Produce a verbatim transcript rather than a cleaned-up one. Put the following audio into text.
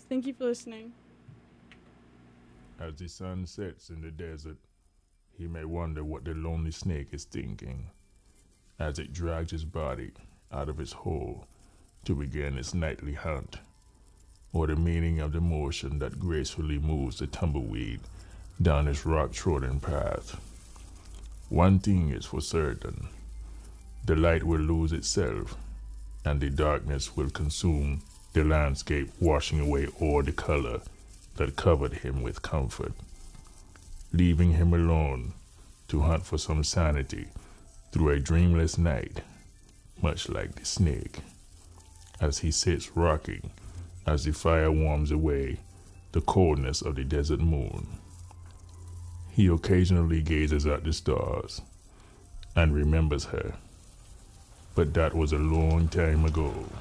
Thank you for listening. As the sun sets in the desert, he may wonder what the lonely snake is thinking as it drags his body out of its hole to begin its nightly hunt, or the meaning of the motion that gracefully moves the tumbleweed down its rock-trodden path. One thing is for certain: the light will lose itself, and the darkness will consume the landscape, washing away all the color that covered him with comfort, leaving him alone to hunt for some sanity through a dreamless night, much like the snake, as he sits rocking as the fire warms away the coldness of the desert moon. He occasionally gazes at the stars and remembers her, but that was a long time ago.